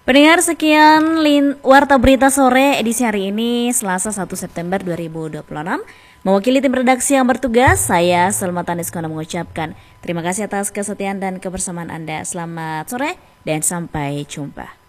Pendengar, sekian Warta Berita Sore edisi hari ini Selasa 1 September 2026. Mewakili tim redaksi yang bertugas, saya Selma Taniskona mengucapkan terima kasih atas kesetiaan dan kebersamaan Anda. Selamat sore dan sampai jumpa.